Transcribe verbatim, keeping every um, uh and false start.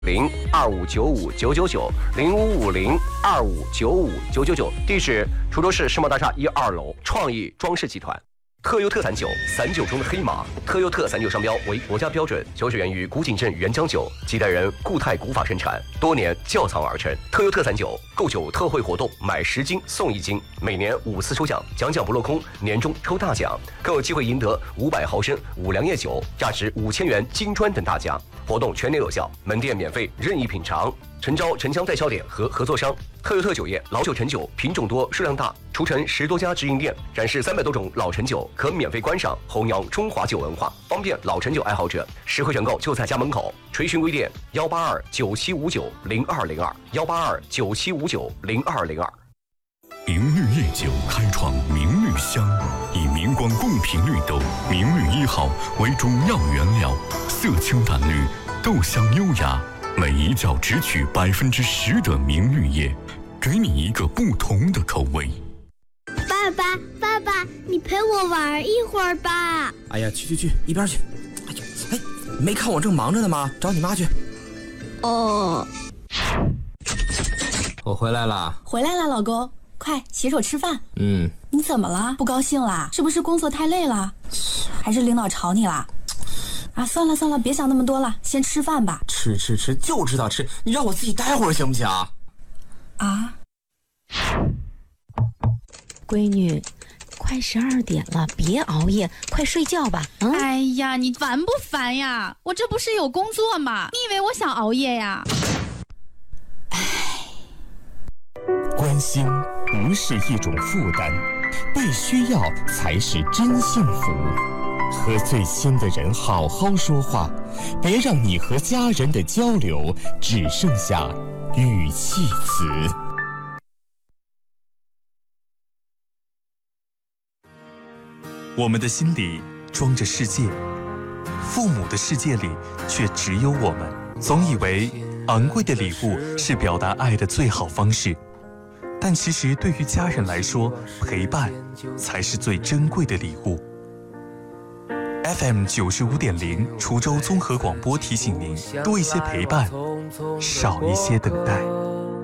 零二五九五九九九零五五零二五九五九九九，地址滁州市世贸大厦一二楼，创意装饰集团。特优特散酒，散酒中的黑马。特优特散酒商标为国家标准，酒水源于古井镇原浆酒，几代人固态古法生产，多年窖藏而成。特优特散酒购酒特惠活动，买十斤送一斤，每年五次抽奖，奖奖不落空，年终抽大奖，更有机会赢得五百毫升五粮液酒，价值五千元金砖等大奖。活动全年有效，门店免费任意品尝。诚招城乡代销点和合作商。特优特酒业老酒陈酒品种多数量大，除城十多家直营店，展示三百多种老陈酒，可免费观赏，弘扬中华酒文化，方便老陈酒爱好者。实惠选购就在家门口。垂询微店幺八二九七五九零二零二幺八二九七五九零二零二。 明绿夜酒开创明绿香，以明光贡品绿豆明绿一号为主要原料，色清淡绿，豆香优雅。每一窖只取百分之十的明绿叶，给你一个不同的口味。 爸爸，爸爸，你陪我玩一会儿吧。 哎呀，去去去，一边去。哎呦，哎，没看我正忙着呢吗？找你妈去。 哦， 我回来了。 回来了，老公，快洗手吃饭。 嗯， 你怎么了？不高兴啦？是不是工作太累了？还是领导吵你啦？啊，算了算了，别想那么多了，先吃饭吧。 吃吃吃，就知道吃，你让我自己待会儿行不行？ 啊， 闺女，快十二点了，别熬夜，快睡觉吧。嗯， 哎呀，你烦不烦呀？我这不是有工作吗？你以为我想熬夜呀？ 唉，关心不是一种负担，被需要才是真幸福。和最亲的人好好说话，别让你和家人的交流只剩下语气词。 我们的心里装着世界，父母的世界里却只有我们。总以为昂贵的礼物是表达爱的最好方式，但其实对于家人来说，陪伴才是最珍贵的礼物。F M 九十五点零，滁州综合广播提醒您：多一些陪伴，少一些等待。